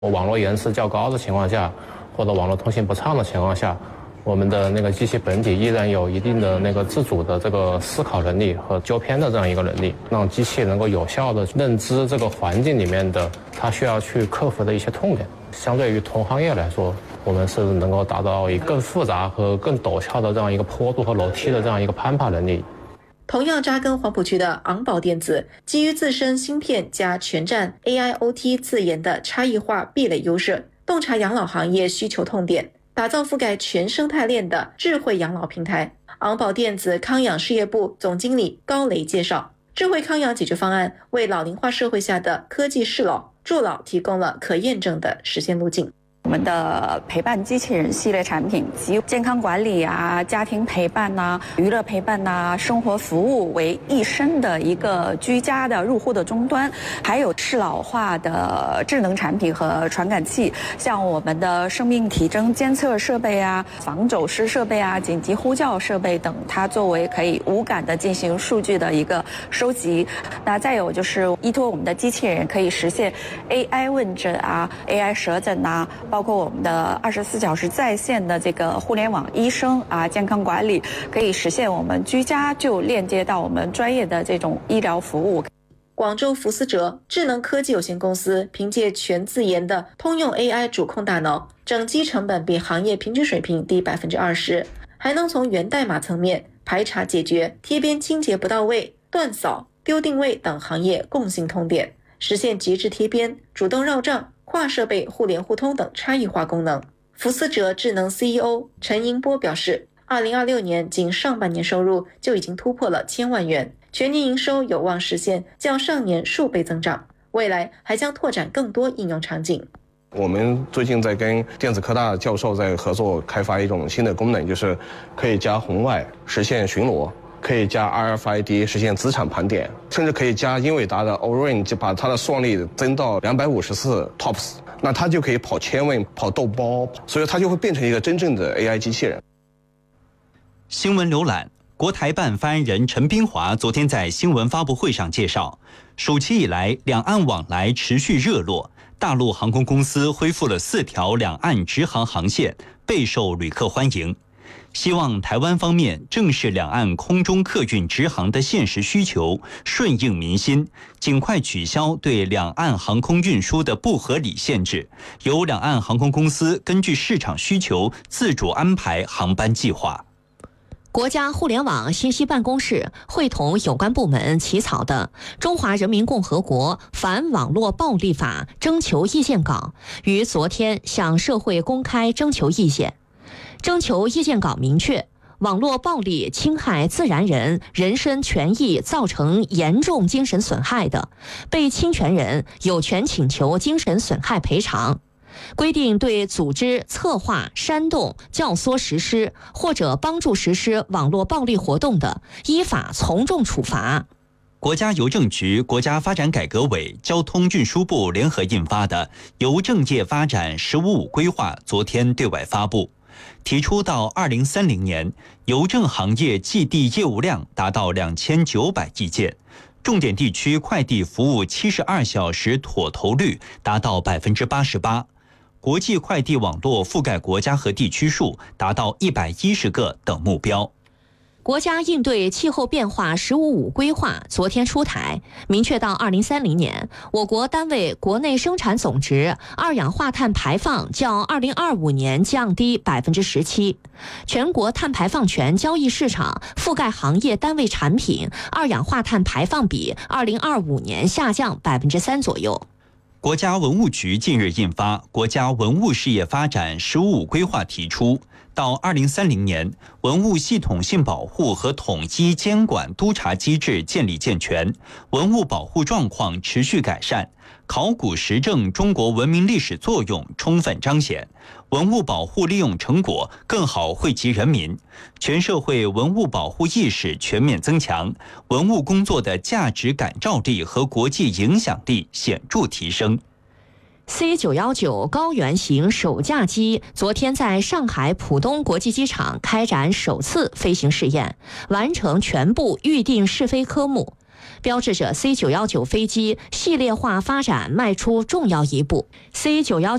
网络延迟较高的情况下，或者网络通信不畅的情况下，我们的那个机器本体依然有一定的那个自主的这个思考能力和纠偏的这样一个能力，让机器能够有效的认知这个环境里面的它需要去克服的一些痛点。相对于同行业来说，我们是能够达到以更复杂和更陡峭的这样一个坡度和楼梯的这样一个攀爬能力。 同样扎根黄埔区的昂宝电子，基于自身芯片加全站 AIoT 自研的差异化壁垒优势，洞察养老行业需求痛点，打造覆盖全生态链的智慧养老平台。昂宝电子康养事业部总经理高雷介绍，智慧康养解决方案为老龄化社会下的科技适老助老提供了可验证的实现路径。 我们的陪伴机器人系列产品集健康管理啊、家庭陪伴啊、娱乐陪伴啊、生活服务为一身的一个居家的入户的终端，还有适老化的智能产品和传感器，像我们的生命体征监测设备啊、防走失设备啊、紧急呼叫设备等，它作为可以无感的进行数据的一个收集。那再有就是依托我们的机器人，可以实现 AI 问诊啊、AI 舌诊啊，包括我们的24小时在线的这个互联网医生啊，健康管理，可以实现我们居家就链接到我们专业的这种医疗服务。 广州福思哲智能科技有限公司凭借全自研的通用 AI 主控大脑，整机成本比行业平均水平低 20%， 还能从源代码层面排查解决贴边清洁不到位、断扫、丢定位等行业共性痛点，实现极致贴边、主动绕账、跨设备互联互通等差异化功能。福思哲智能 CEO 陈英波表示，2026年仅上半年收入就已经突破了1000万元，全年营收有望实现较上年数倍增长，未来还将拓展更多应用场景。 我们最近在跟电子科大教授在合作开发一种新的功能，就是可以加红外实现巡逻，可以加 RFID 实现资产盘点，甚至可以加英伟达的 Orin， 就把它的算力增到250次 TOPS， 那它就可以跑千问、跑豆包，所以它就会变成一个真正的 AI 机器人。 新闻浏览，国台办发言人陈斌华昨天在新闻发布会上介绍，暑期以来两岸往来持续热络，大陆航空公司恢复了4条两岸直航航线，备受旅客欢迎。希望台湾方面正视两岸空中客运直航的现实需求，顺应民心，尽快取消对两岸航空运输的不合理限制，由两岸航空公司根据市场需求自主安排航班计划。 国家互联网信息办公室会同有关部门起草的《中华人民共和国反网络暴力法》征求意见稿于昨天向社会公开征求意见。征求意见稿明确，网络暴力侵害自然人人身权益造成严重精神损害的，被侵权人有权请求精神损害赔偿。规定对组织、策划、煽动、教唆实施或者帮助实施网络暴力活动的，依法从重处罚。 国家邮政局、国家发展改革委、交通运输部联合印发的《邮政业发展“十五五”规划》昨天对外发布，提出到2030年，邮政行业寄递业务量达到2900亿件，重点地区快递服务72小时妥投率达到88%，国际快递网络覆盖国家和地区数达到110个等目标。 国家应对气候变化“十五五”规划昨天出台，明确到2030年，我国单位国内生产总值二氧化碳排放较2025年降低17%，全国碳排放权交易市场覆盖行业单位产品二氧化碳排放比2025年下降3%左右。 国家文物局近日印发《国家文物事业发展“十五五”规划》，提出到2030年，文物系统性保护和统一监管督查机制建立健全，文物保护状况持续改善，考古实证中国文明历史作用充分彰显，文物保护利用成果更好惠及人民，全社会文物保护意识全面增强，文物工作的价值感召力和国际影响力显著提升。 C919高原型首架机昨天在上海浦东国际机场开展首次飞行试验，完成全部预定试飞科目。 标志着 C919飞机系列化发展迈出重要一步。C919